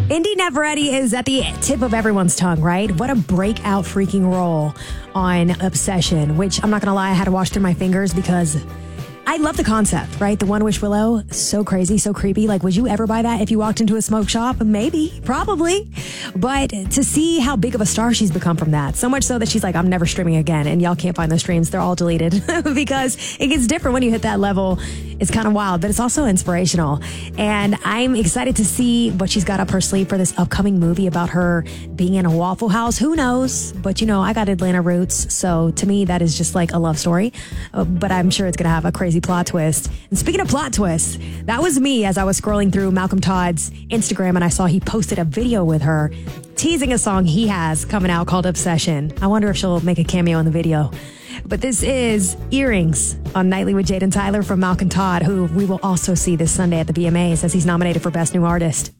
Indy Navarrete is at the tip of everyone's tongue, right? What a breakout freaking role on Obsession, which I'm not going to lie, I had to wash through my fingers because I love the concept, right? The One Wish Willow, so crazy, so creepy. Like, would you ever buy that if you walked into a smoke shop? Maybe, probably. But to see how big of a star she's become from that, so much so that she's like, I'm never streaming again. And y'all can't find those streams. They're all deleted because it gets different when you hit that level. It's kind of wild, but it's also inspirational. And I'm excited to see what she's got up her sleeve for this upcoming movie about her being in a Waffle House. Who knows? But, you know, I got Atlanta roots. So to me, that is just like a love story. But I'm sure it's going to have a crazy plot twist. And speaking of plot twists, that was me as I was scrolling through Malcolm Todd's Instagram and I saw he posted a video with her teasing a song he has coming out called Obsession. I wonder if she'll make a cameo in the video. But this is Earrings on Nightly with Jade and Tyler from Malcolm Todd, who we will also see this Sunday at the VMAs as he's nominated for Best New Artist.